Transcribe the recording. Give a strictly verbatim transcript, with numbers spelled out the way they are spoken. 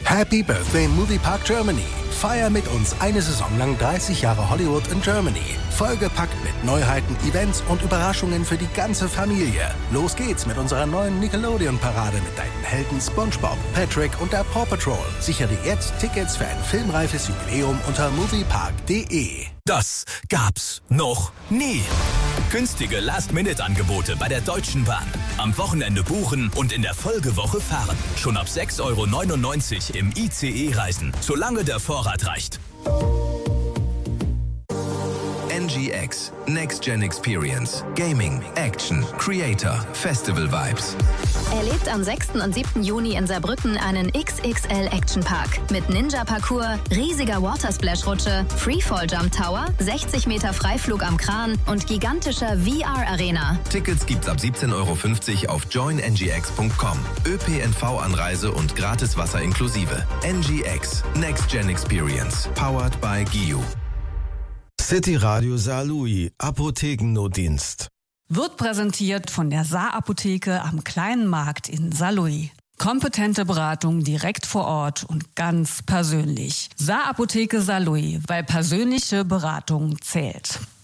Happy Birthday Movie Park Germany. Feier mit uns eine Saison lang dreißig Jahre Hollywood in Germany. Vollgepackt mit Neuheiten, Events und Überraschungen für die ganze Familie. Los geht's mit unserer neuen Nickelodeon-Parade mit deinen Helden SpongeBob, Patrick und der Paw Patrol. Sichere jetzt Tickets für ein filmreifes Jubiläum unter moviepark punkt de. Das gab's noch nie. Günstige Last-Minute-Angebote bei der Deutschen Bahn. Am Wochenende buchen und in der Folgewoche fahren. Schon ab sechs Euro neunundneunzig im I C E reisen, solange der Vorrat reicht. N G X Next Gen Experience. Gaming, Action, Creator, Festival Vibes. Erlebt am sechsten und siebten Juni in Saarbrücken einen X X L Action Park mit Ninja-Parcours, riesiger Watersplash-Rutsche, Freefall-Jump Tower, sechzig Meter Freiflug am Kran und gigantischer V R-Arena. Tickets gibt's ab siebzehn Euro fünfzig auf join n g x punkt com. ÖPNV-Anreise und gratis Wasser inklusive. N G X Next Gen Experience. Powered by G I U. City Radio Saarlouis, Apothekennotdienst. Wird präsentiert von der Saar-Apotheke am Kleinen Markt in Saarlouis. Kompetente Beratung direkt vor Ort und ganz persönlich. Saar-Apotheke Saarlouis, weil persönliche Beratung zählt.